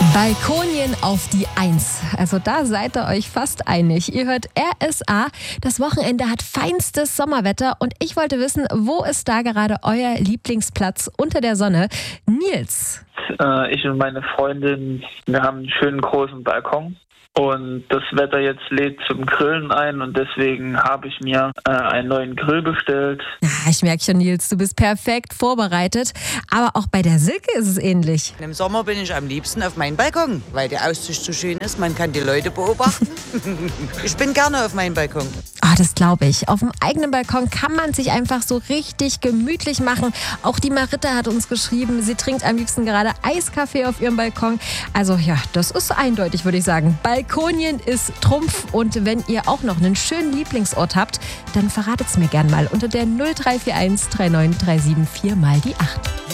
Balkonien auf die Eins. Also da seid ihr euch fast einig. Ihr hört RSA. Das Wochenende hat feinstes Sommerwetter und ich wollte wissen, wo ist da gerade euer Lieblingsplatz unter der Sonne? Nils. Ich und meine Freundin, wir haben einen schönen großen Balkon und das Wetter jetzt lädt zum Grillen ein und deswegen habe ich mir einen neuen Grill bestellt. Ich merke schon, Nils, du bist perfekt vorbereitet. Aber auch bei der Silke ist es ähnlich. Im Sommer bin ich am liebsten auf meinem Balkon, weil der Aussicht so schön ist. Man kann die Leute beobachten. Ich bin gerne auf meinem Balkon. Das glaube ich. Auf dem eigenen Balkon kann man sich einfach so richtig gemütlich machen. Auch die Maritta hat uns geschrieben, sie trinkt am liebsten gerade Eiskaffee auf ihrem Balkon. Also ja, das ist eindeutig, würde ich sagen. Balkonien ist Trumpf. Und wenn ihr auch noch einen schönen Lieblingsort habt, dann verratet es mir gern mal unter der 0341 39 374 mal die 8.